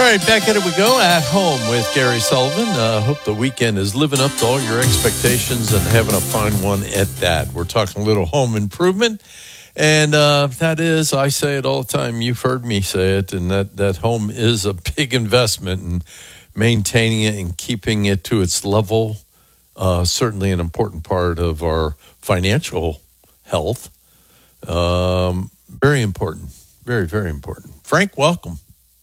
right, back at it we go. At Home with Gary Sullivan. Hope the weekend is living up to all your expectations and having a fine one at that. We're talking a little home improvement, and that is, I say it all the time. You've heard me say it, and that home is a big investment, and maintaining it and keeping it to its level, certainly an important part of our financial health. Very important. Very, very important. Frank, welcome.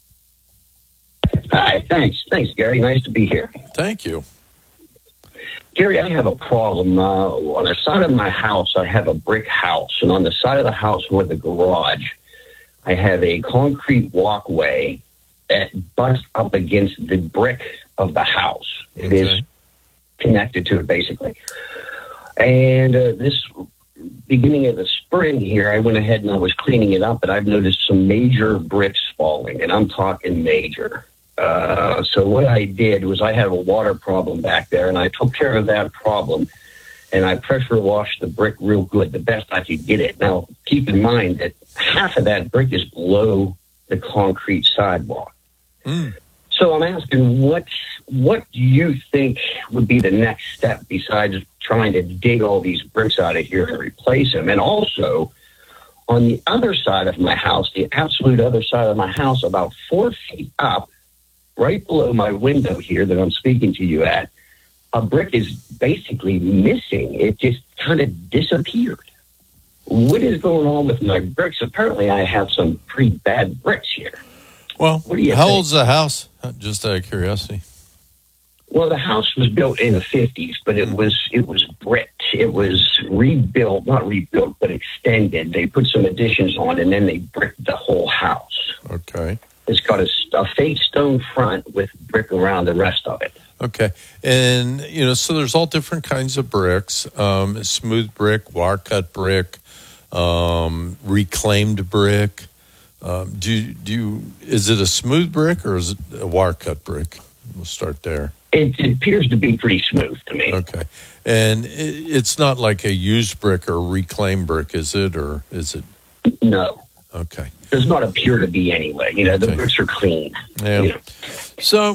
Hi, thanks. Thanks, Gary. Nice to be here. Thank you. Gary, I have a problem. On the side of my house, I have a brick house. And on the side of the house with the garage, I have a concrete walkway that butts up against the brick of the house. Okay. It is connected to it, basically. And this beginning of the spring here, I went ahead and I was cleaning it up, and I've noticed some major bricks falling, and I'm talking major. So what I did was I had a water problem back there, and I took care of that problem, and I pressure washed the brick real good, the best I could get it. Now, keep in mind that half of that brick is below the concrete sidewalk. So I'm asking, what do you think would be the next step besides trying to dig all these bricks out of here and replace them? And also, on the other side of my house, the absolute other side of my house, about 4 feet up, right below my window here that I'm speaking to you at, a brick is basically missing. It just kind of disappeared. What is going on with my bricks? Apparently, I have some pretty bad bricks here. Well, what do you how think? old's the house? Just out of curiosity. Well, the house was built in the 50s, but it was bricked. It was rebuilt, not rebuilt, but extended. They put some additions on, and then they bricked the whole house. Okay. It's got a fake stone front with brick around the rest of it. Okay. And, so there's all different kinds of bricks. Smooth brick, wire cut brick, reclaimed brick. Is it a smooth brick or is it a wire cut brick? We'll start there. It appears to be pretty smooth to me. Okay. And it's not like a used brick or reclaimed brick, is it? Or is it? No. Okay. Does not appear to be anyway. The Okay. bricks are clean. Yeah. So,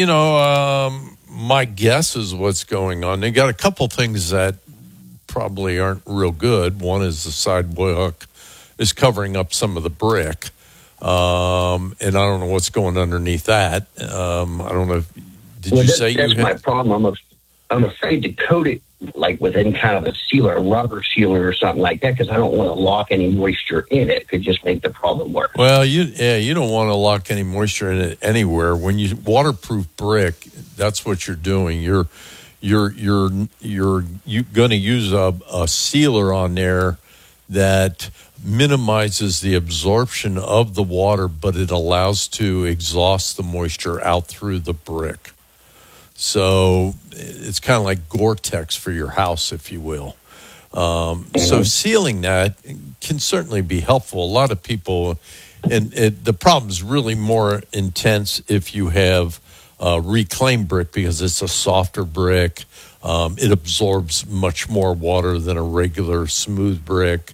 my guess is what's going on. They got a couple things that probably aren't real good. One is the sidewalk is covering up some of the brick. And I don't know what's going underneath that. I don't know. That's my problem. I'm afraid to coat it like with any kind of a sealer, a rubber sealer or something like that, because I don't want to lock any moisture in it. It could just make the problem worse. Well, you don't want to lock any moisture in it anywhere. When you waterproof brick, that's what you're doing. You're going to use a sealer on there that minimizes the absorption of the water, but it allows to exhaust the moisture out through the brick. So it's kind of like Gore-Tex for your house, if you will. So sealing that can certainly be helpful. A lot of people, and the problem is really more intense if you have reclaimed brick because it's a softer brick. It absorbs much more water than a regular smooth brick.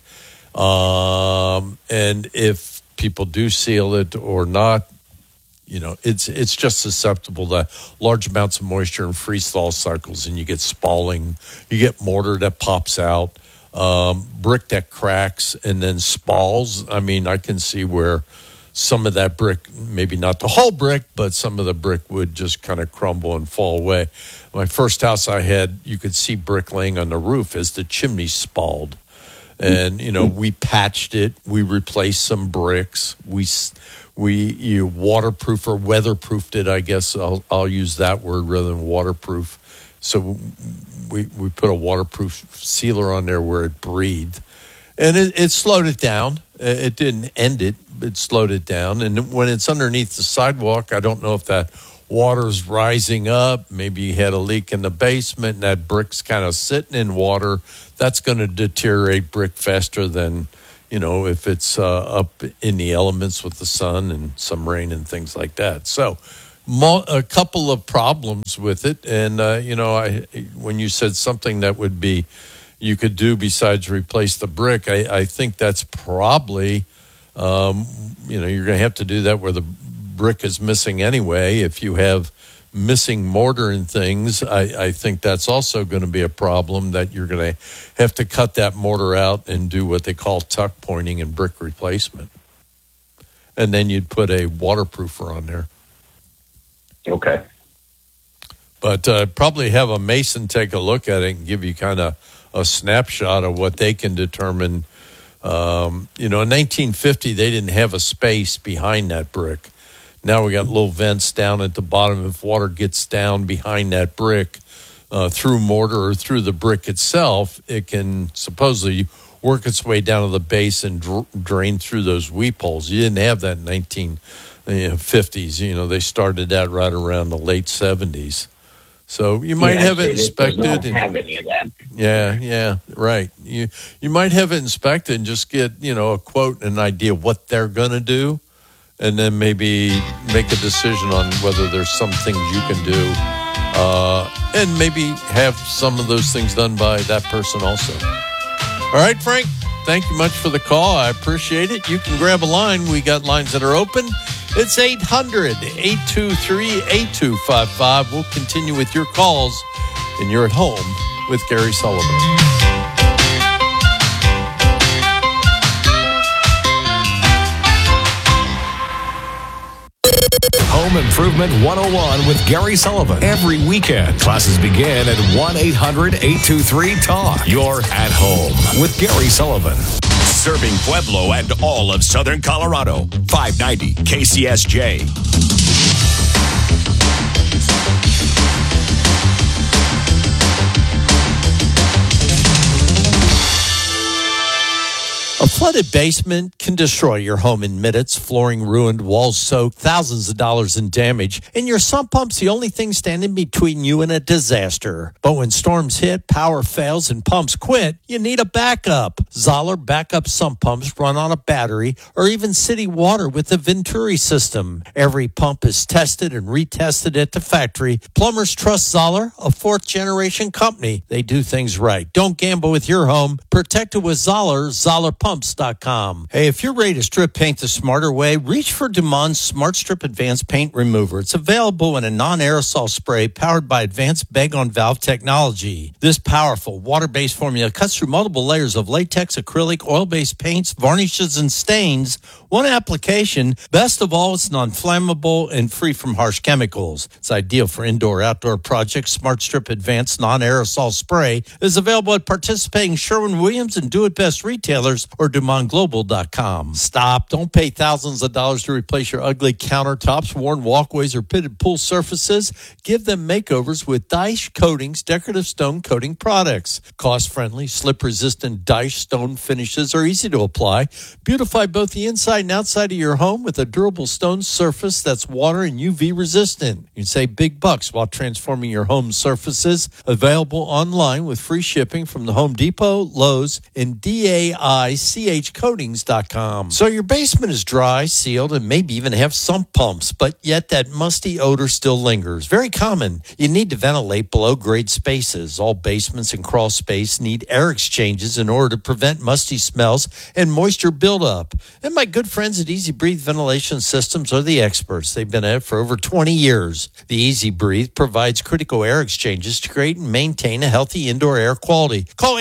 And if people do seal it or not, it's just susceptible to large amounts of moisture and freeze-thaw cycles, and you get spalling. You get mortar that pops out, brick that cracks and then spalls. I mean, I can see where some of that brick, maybe not the whole brick, but some of the brick would just kind of crumble and fall away. My first house I had, you could see brick laying on the roof as the chimney spalled. And, we patched it. We replaced some bricks. We waterproof or weatherproofed it, I guess. I'll use that word rather than waterproof. So we put a waterproof sealer on there where it breathed. And it slowed it down. It didn't end it. It slowed it down. And when it's underneath the sidewalk, I don't know if that water's rising up. Maybe you had a leak in the basement and that brick's kind of sitting in water. That's going to deteriorate brick faster than, if it's up in the elements with the sun and some rain and things like that. So a couple of problems with it. And, when you said something that would be you could do besides replace the brick, I think that's probably, you're going to have to do that where the brick is missing anyway. If you have missing mortar and things, I think that's also going to be a problem, that you're going to have to cut that mortar out and do what they call tuck pointing and brick replacement. And then you'd put a waterproofer on there. Okay. But probably have a mason take a look at it and give you kind of a snapshot of what they can determine. In 1950, they didn't have a space behind that brick. Now we got little vents down at the bottom. If water gets down behind that brick through mortar or through the brick itself, it can supposedly work its way down to the base and drain through those weep holes. You didn't have that in 1950s. They started that right around the late 70s. So you might have it inspected. Don't have any of that. Yeah, right. You might have it inspected and just get a quote and an idea of what they're going to do, and then maybe make a decision on whether there's some things you can do, and maybe have some of those things done by that person also. All right, Frank, thank you much for the call. I appreciate it. You can grab a line. We got lines that are open. It's 800-823-8255. We'll continue with your calls, and you're at home with Gary Sullivan. Home Improvement 101 with Gary Sullivan. Every weekend, classes begin at 1-800-823-TALK. You're at home with Gary Sullivan. Serving Pueblo and all of Southern Colorado. 590 KCSJ. A flooded basement can destroy your home in minutes. Flooring ruined, walls soaked, thousands of dollars in damage. And your sump pump's the only thing standing between you and a disaster. But when storms hit, power fails, and pumps quit, you need a backup. Zoller backup sump pumps run on a battery or even city water with the Venturi system. Every pump is tested and retested at the factory. Plumbers trust Zoller, a fourth-generation company. They do things right. Don't gamble with your home. Protect it with Zoller, ZollerPumps.com. Hey, if you're ready to strip paint the smarter way, reach for Dumont Smart Strip Advanced Paint Remover. It's available in a non-aerosol spray powered by advanced bag-on-valve technology. This powerful water-based formula cuts through multiple layers of latex, acrylic, oil-based paints, varnishes, and stains. One application. Best of all, it's non-flammable and free from harsh chemicals. It's ideal for indoor-outdoor projects. Smart Strip Advanced Non-Aerosol Spray is available at participating Sherwin-Williams and Do It Best retailers or DumontGlobal.com. Stop. Don't pay thousands of dollars to replace your ugly countertops, worn walkways, or pitted pool surfaces. Give them makeovers with Daesh Coatings decorative stone coating products. Cost-friendly, slip-resistant Daesh stone finishes are easy to apply. Beautify both the inside and outside of your home with a durable stone surface that's water and UV resistant. You can save big bucks while transforming your home surfaces. Available online with free shipping from the Home Depot, Lowe's, and DAICHcoatings.com. So your basement is dry, sealed, and maybe even have sump pumps, but yet that musty odor still lingers. Very common. You need to ventilate below-grade spaces. All basements and crawl space need air exchanges in order to prevent musty smells and moisture buildup. And my good friends at Easy Breathe Ventilation Systems are the experts. They've been at it for over 20 years. The Easy Breathe provides critical air exchanges to create and maintain a healthy indoor air quality. Call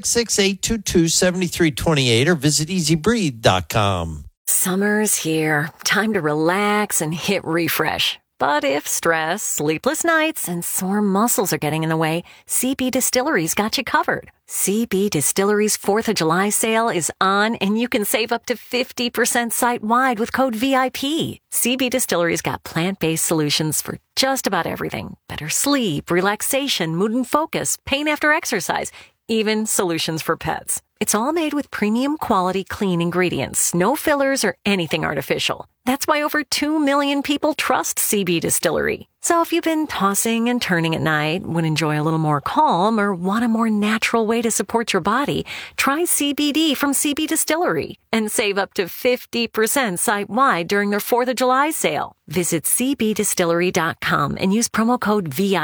866-822-7328 or visit easybreathe.com. Summer's here. Time to relax and hit refresh. But if stress, sleepless nights, and sore muscles are getting in the way, CB Distillery's got you covered. CB Distillery's 4th of July sale is on, and you can save up to 50% site-wide with code VIP. CB Distillery's got plant-based solutions for just about everything. Better sleep, relaxation, mood and focus, pain after exercise, even solutions for pets. It's all made with premium quality clean ingredients, no fillers or anything artificial. That's why over 2 million people trust CB Distillery. So if you've been tossing and turning at night, would enjoy a little more calm, or want a more natural way to support your body, try CBD from CB Distillery and save up to 50% site-wide during their 4th of July sale. Visit cbdistillery.com and use promo code VIP